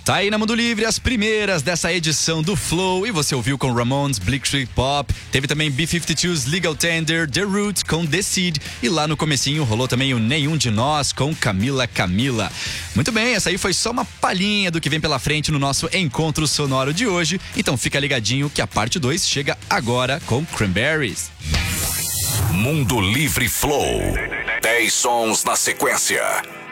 Tá aí na Mundo Livre as primeiras dessa edição do Flow. E você ouviu com Ramones, Blitzkrieg Pop. Teve também B-52's Legal Tender, The Roots com The Seed. E lá no comecinho rolou também o Nenhum de Nós com Camila Camila. Muito bem, essa aí foi só uma palhinha do que vem pela frente no nosso encontro sonoro de hoje. Então fica ligadinho que a parte 2 chega agora com Cranberries. Mundo Livre Flow. 10 sons na sequência.